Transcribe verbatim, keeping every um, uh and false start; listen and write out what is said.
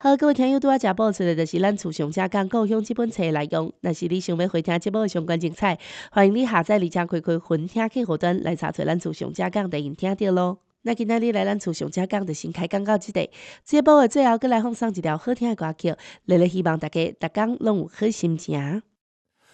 好，各位听友拄啊食播出的，就是咱厝上正港故乡这本册的内容。若是你想要回听节目的相关精彩，欢迎你下载而且开开分听客户端来查找咱厝上正港的音听到咯。那今仔日来咱厝上正港就先开讲到这里，节目的最后，搁来放送一条好听的歌曲，热烈希望大家逐工拢有好心情。